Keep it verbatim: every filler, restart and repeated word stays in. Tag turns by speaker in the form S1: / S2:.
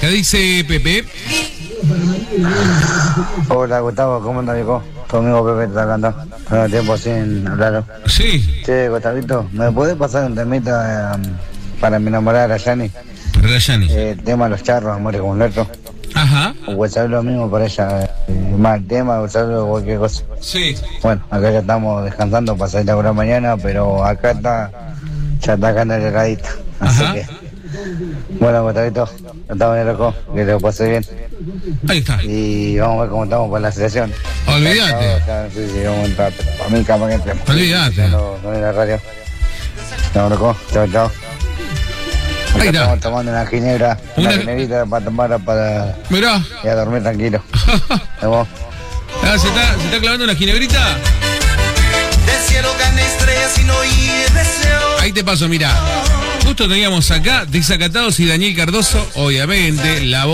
S1: ¿Qué dice Pepe?
S2: Hola Gustavo, ¿cómo andas, viejo? Conmigo Pepe te está hablando. Tengo tiempo sin hablar.
S1: Sí.
S2: Che, Gustavito, ¿me podés pasar un temita eh, para mi enamorada Yani?
S1: Para la Yani.
S2: Eh, el tema de los charros, amores como nuestro.
S1: Ajá.
S2: O saber lo mismo para ella. Eh, más el tema, o saber cualquier cosa.
S1: Sí.
S2: Bueno, acá ya estamos descansando para salir a la mañana, pero acá está, ya está acá en el heladito. Así
S1: Ajá.
S2: que, bueno, Gustavito, no estamos en loco, que te lo pase bien.
S1: Ahí está.
S2: Y vamos a ver cómo estamos con la selección.
S1: Olvídate.
S2: Ya, sí, sí, vamos a entrar. Para mí, capaz que entremos.
S1: Olvídate.
S2: No, no en la radio. Chao, loco. Chao, chao.
S1: Ahí
S2: Acá
S1: está.
S2: estamos tomando una ginebra, una,
S1: Una-
S2: ginebrita para tomar para
S1: Mirá.
S2: ir a dormir tranquilo. Vamos.
S1: Ah, ¿se está, ¿Se está clavando una ginebrita?
S3: Del cielo caen estrellas y no oí deseo.
S1: Ahí te paso, mirá. Justo teníamos acá Desacatados y Daniel Cardoso, obviamente, la voz.